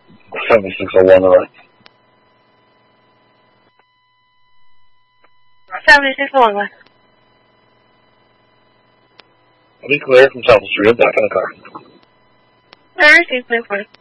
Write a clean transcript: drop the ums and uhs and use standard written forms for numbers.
7601, all right. 7601. I'll be clear from South Street. That kind of car. I received my point.